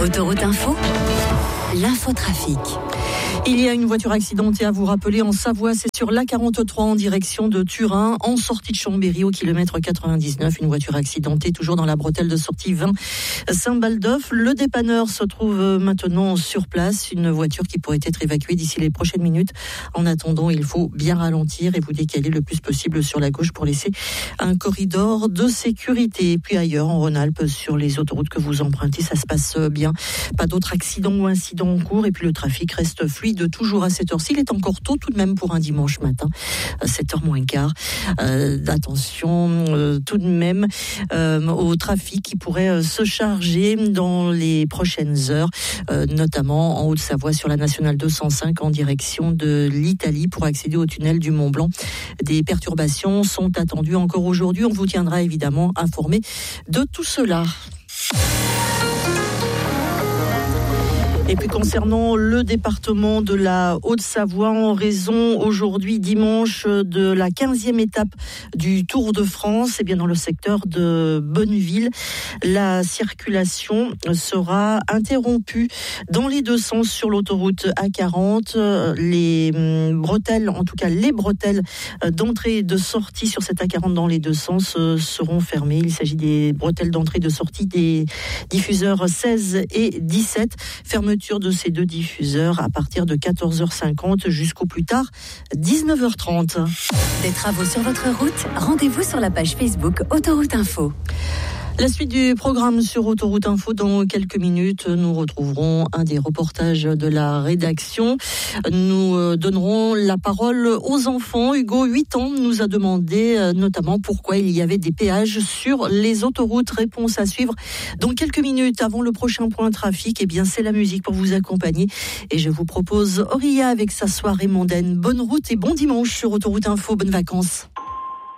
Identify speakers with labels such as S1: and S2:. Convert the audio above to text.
S1: Autoroute Info, l'infotrafic.
S2: Il y a une voiture accidentée à vous rappeler en Savoie, c'est sur l'A43 en direction de Turin, en sortie de Chambéry au kilomètre 99. Une voiture accidentée toujours dans la bretelle de sortie 20 Saint-Baldoff. Le dépanneur se trouve maintenant sur place. Une voiture qui pourrait être évacuée d'ici les prochaines minutes. En attendant, il faut bien ralentir et vous décaler le plus possible sur la gauche pour laisser un corridor de sécurité. Et puis ailleurs, en Rhône-Alpes, sur les autoroutes que vous empruntez, ça se passe bien. Pas d'autres accidents ou incidents en cours. Et puis le trafic reste fluide toujours à cette heure-ci. Il est encore tôt tout de même pour un dimanche matin, 7h moins quart. Attention tout de même au trafic qui pourrait se charger dans les prochaines heures, notamment en Haute-Savoie sur la nationale 205 en direction de l'Italie pour accéder au tunnel du Mont-Blanc. Des perturbations sont attendues encore aujourd'hui. On vous tiendra évidemment informé de tout cela. Et puis concernant le département de la Haute-Savoie, en raison aujourd'hui dimanche de la 15e étape du Tour de France, et bien dans le secteur de Bonneville, la circulation sera interrompue dans les deux sens sur l'autoroute A40. Les bretelles, en tout cas les bretelles d'entrée et de sortie sur cette A40 dans les deux sens seront fermées. Il s'agit des bretelles d'entrée et de sortie des diffuseurs 16 et 17. Fermeture de ces deux diffuseurs à partir de 14h50 jusqu'au plus tard 19h30.
S1: Des travaux sur votre route, rendez-vous sur la page Facebook Autoroute Info.
S2: La suite du programme sur Autoroute Info, dans quelques minutes, nous retrouverons un des reportages de la rédaction. Nous donnerons la parole aux enfants. Hugo, 8 ans, nous a demandé notamment pourquoi il y avait des péages sur les autoroutes. Réponse à suivre dans quelques minutes avant le prochain point trafic. Eh bien, c'est la musique pour vous accompagner. Et je vous propose Auria avec sa soirée mondaine. Bonne route et bon dimanche sur Autoroute Info. Bonnes vacances.